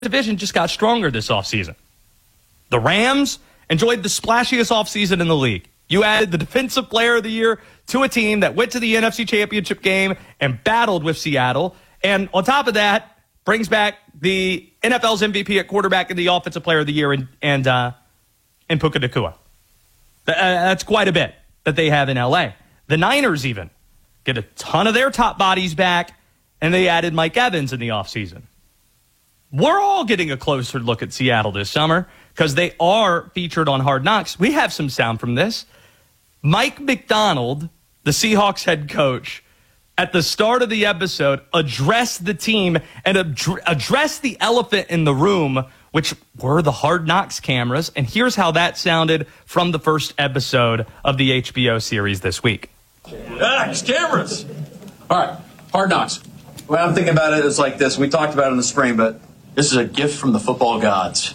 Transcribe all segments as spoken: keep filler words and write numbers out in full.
division just got stronger this offseason. The Rams enjoyed the splashiest offseason in the league. You added the defensive player of the year to a team that went to the N F C Championship game and battled with Seattle. And on top of that, brings back the N F L's M V P at quarterback and the offensive player of the year and and uh, in Puka Nacua. That's quite a bit that they have in L A. The Niners even get a ton of their top bodies back, and they added Mike Evans in the offseason. We're all getting a closer look at Seattle this summer because they are featured on Hard Knocks. We have some sound from this. Mike Macdonald, the Seahawks head coach, at the start of the episode, addressed the team and ad- addressed the elephant in the room, which were the Hard Knocks cameras. And here's how that sounded from the first episode of the H B O series this week. Ah, it's cameras. All right, Hard Knocks. The way I'm thinking about it is like this. We talked about it in the spring, but this is a gift from the football gods.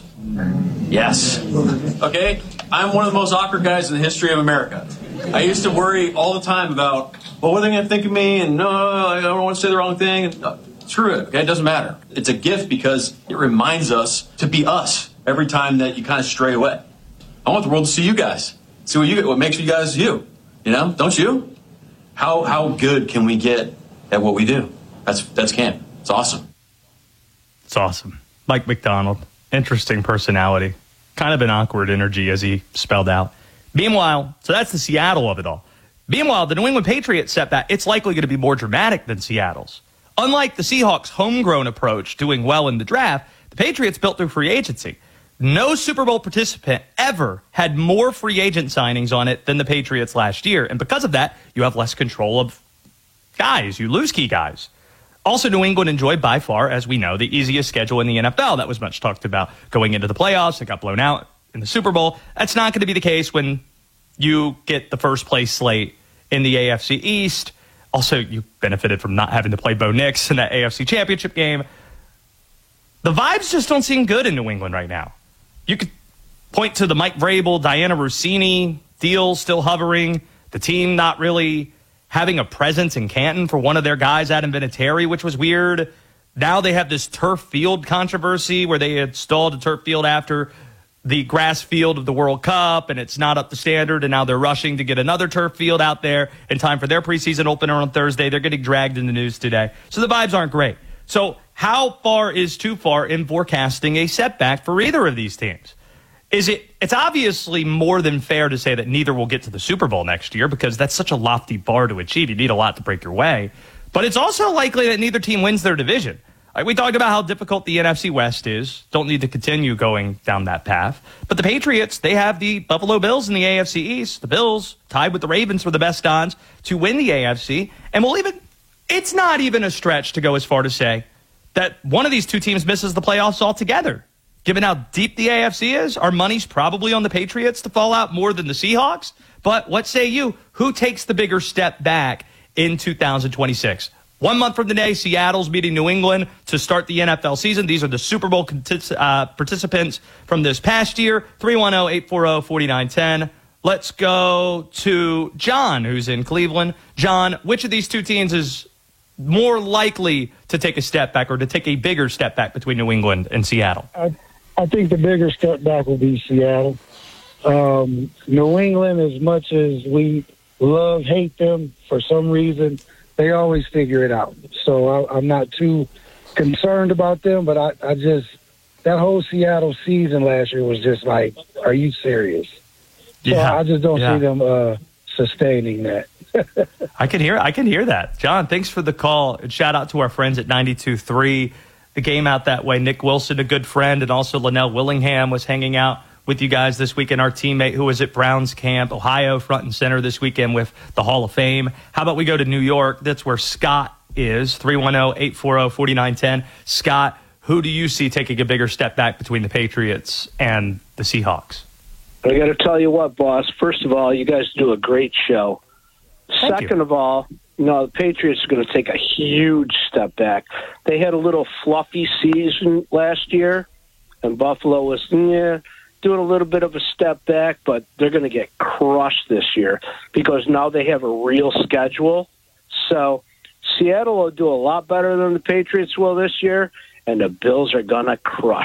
Yes. Okay, I'm one of the most awkward guys in the history of America. I used to worry all the time about, well, what are they going to think of me? And no, I don't want to say the wrong thing. And, uh, screw it, okay? It doesn't matter. It's a gift because it reminds us to be us every time that you kind of stray away. I want the world to see you guys. See what you what makes you guys you. You know, don't you? How how good can we get at what we do? That's that's camp. It's awesome. It's awesome. Mike Macdonald, interesting personality. Kind of an awkward energy, as he spelled out. Meanwhile, so that's the Seattle of it all. Meanwhile, the New England Patriots setback, it's likely going to be more dramatic than Seattle's. Unlike the Seahawks' homegrown approach, doing well in the draft, the Patriots built through free agency. No Super Bowl participant ever had more free agent signings on it than the Patriots last year. And because of that, you have less control of guys. You lose key guys. Also, New England enjoyed by far, as we know, the easiest schedule in the N F L. That was much talked about going into the playoffs. It got blown out in the Super Bowl. That's not going to be the case when you get the first place slate in the A F C East. Also, you benefited from not having to play Bo Nix in that A F C Championship game. The vibes just don't seem good in New England right now. You could point to the Mike Vrabel, Diana Rossini deal still hovering, the team not really having a presence in Canton for one of their guys, Adam Vinatieri, which was weird. Now they have this turf field controversy where they installed a turf field after the grass field of the World Cup, and it's not up to standard, and now they're rushing to get another turf field out there in time for their preseason opener on Thursday. They're getting dragged in the news today. So the vibes aren't great. So how far is too far in forecasting a setback for either of these teams? Is it? It's obviously more than fair to say that neither will get to the Super Bowl next year because that's such a lofty bar to achieve. You need a lot to break your way. But it's also likely that neither team wins their division. Like we talked about how difficult the N F C West is. Don't need to continue going down that path. But the Patriots, they have the Buffalo Bills in the A F C East. The Bills, tied with the Ravens for the best odds to win the A F C. And we'll even, it's not even a stretch to go as far to say that one of these two teams misses the playoffs altogether. Given how deep the A F C is, our money's probably on the Patriots to fall out more than the Seahawks. But what say you? Who takes the bigger step back in two thousand twenty-six? One month from today, Seattle's meeting New England to start the N F L season. These are the Super Bowl uh, participants from this past year. three one zero, eight four zero, four nine one zero. Let's go to John, who's in Cleveland. John, which of these two teams is more likely to take a step back or to take a bigger step back between New England and Seattle? I, I think the bigger step back will be Seattle. Um, New England, as much as we love, hate them for some reason, they always figure it out. So I, I'm not too concerned about them, but I, I just, that whole Seattle season last year was just like, are you serious? So yeah, I just don't yeah. see them uh, sustaining that. I can hear I can hear that. John, thanks for the call. And shout out to our friends at ninety-two point three. The game out that way. Nick Wilson, a good friend, and also Linnell Willingham was hanging out with you guys this weekend. Our teammate who was at Browns camp, Ohio, front and center this weekend with the Hall of Fame. How about we go to New York? That's where Scott is. three one zero, eight four zero, four nine one zero. Scott, who do you see taking a bigger step back between the Patriots and the Seahawks? I got to tell you what, boss. First of all, you guys do a great show. Thank Second you. of all, no, the Patriots are going to take a huge step back. They had a little fluffy season last year, and Buffalo was yeah, doing a little bit of a step back, but they're going to get crushed this year because now they have a real schedule. So Seattle will do a lot better than the Patriots will this year, and the Bills are going to crush